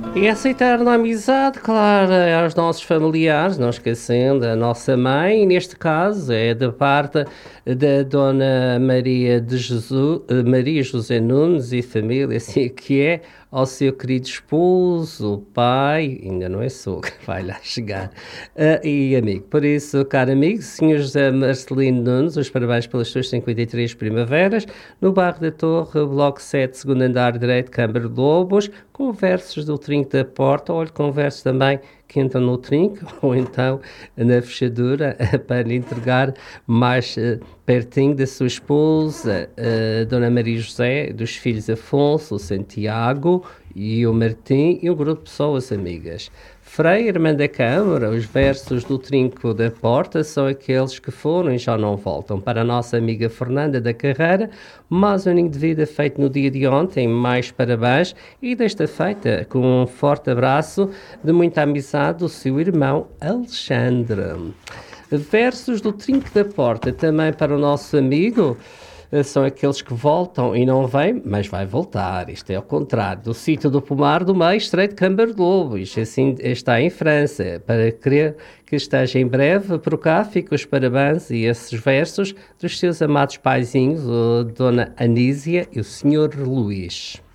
E essa eterna amizade, claro, é aos nossos familiares, não esquecendo a nossa mãe, e neste caso é da parte da Dona Maria de Jesus, Maria José Nunes e família, assim que é, ao seu querido esposo, pai, ainda não é sogro, vai lá chegar, e amigo. Por isso, caro amigo, Sr. José Marcelino Nunes, os parabéns pelas suas 53 primaveras, no bairro da Torre, bloco 7, segundo andar direito, Câmara de Lobos, com versos do trinco da porta, olha, com versos também que entram no trinco, ou então na fechadura, para lhe entregar mais pertinho da sua esposa, Dona Maria José, dos filhos Afonso, o Santiago e o Martim, e um grupo de pessoas amigas. Frei, irmã da Câmara, os versos do trinco da porta são aqueles que foram e já não voltam. Para a nossa amiga Fernanda da Carreira, mais um aninho de vida feito no dia de ontem, mais parabéns, e desta feita com um forte abraço de muita amizade do seu irmão Alexandre. Versos do trinco da porta também para o nosso amigo, são aqueles que voltam e não vêm, mas vai voltar. Isto é ao contrário. Do sítio do Pomar do Meio, Estreito de Câmara de Lobos. Assim está em França. Para crer que esteja em breve por cá, fica os parabéns e esses versos dos seus amados paizinhos, a Dona Anísia e o Senhor Luís.